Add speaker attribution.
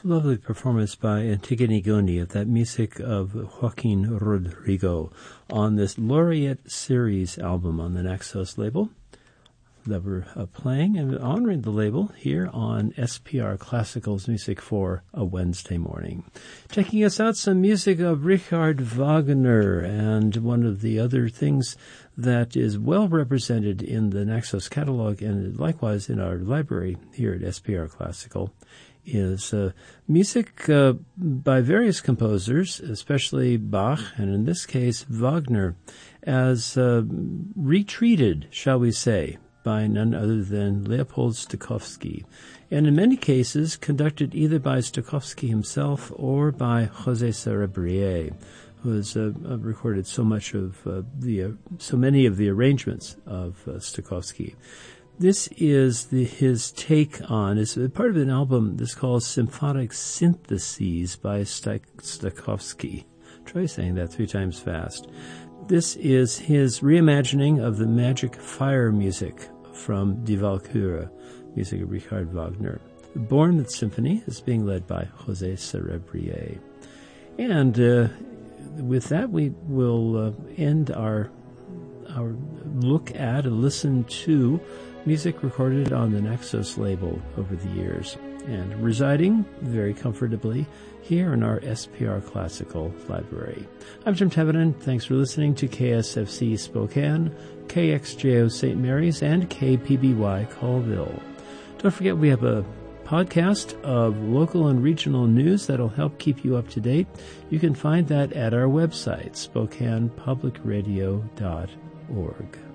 Speaker 1: Lovely performance by Antigone Goni of that music of Joaquin Rodrigo on this Laureate Series album on the Naxos label that we're playing and honoring the label here on SPR Classicals Music for a Wednesday morning. Checking us out, some music of Richard Wagner, and one of the other things that is well represented in the Naxos catalog and likewise in our library here at SPR Classical is music by various composers, especially Bach, and in this case Wagner, as retreated, shall we say, by none other than Leopold Stokowski, and in many cases conducted either by Stokowski himself or by José Cerebrier, who has recorded so many of the arrangements of Stokowski. This is his take on, is part of an album that's called Symphonic Syntheses by Stokowski. Try saying that 3 times fast. This is his reimagining of the Magic Fire music from Die Walküre, music of Richard Wagner. The Bournemouth Symphony is being led by José Cerebrier. And with that, we will end our look at and listen to music recorded on the Naxos label over the years, and residing very comfortably here in our SPR Classical Library. I'm Jim Tevenin. Thanks for listening to KSFC Spokane, KXJO St. Mary's, and KPBY Colville. Don't forget we have a podcast of local and regional news that'll help keep you up to date. You can find that at our website, SpokanePublicRadio.org.